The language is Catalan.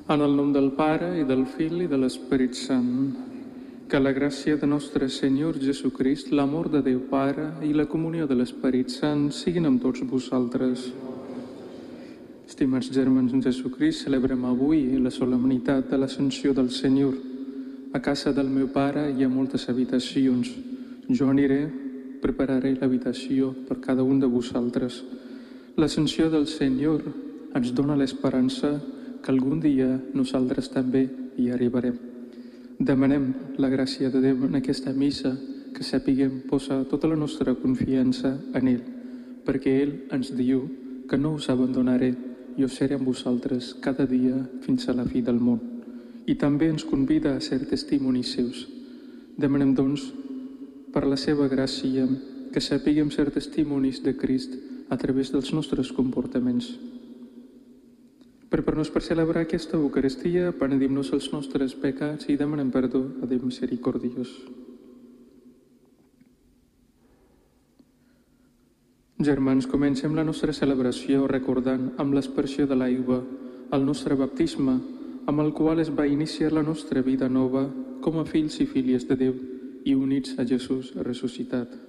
En el nom del Pare, i del Fill, i de l'Esperit Sant. Que la gràcia de nostre Senyor Jesucrist, l'amor de Déu Pare i la comunió de l'Esperit Sant siguin amb tots vosaltres. Estimats germans en Jesucrist, celebrem avui la solemnitat de l'Ascensió del Senyor. A casa del meu pare hi ha moltes habitacions. Jo aniré, prepararé l'habitació per cada un de vosaltres. L'Ascensió del Senyor ens dona l'esperança que algun dia nosaltres també hi arribarem. Demanem la gràcia de Déu en aquesta missa, que sapiguem posar tota la nostra confiança en Ell, perquè Ell ens diu que no us abandonaré, jo seré amb vosaltres cada dia fins a la fi del món. I també ens convida a ser testimonis seus. Demanem, doncs, per la seva gràcia, que sapiguem ser testimonis de Crist a través dels nostres comportaments. Preparem-nos per celebrar aquesta Eucaristia, penedim-nos els nostres pecats i demanem perdó a Déu misericordiós. Germans, comencem la nostra celebració recordant amb l'aspersió de l'aigua el nostre baptisme, amb el qual es va iniciar la nostra vida nova com a fills i filles de Déu i units a Jesús ressuscitat.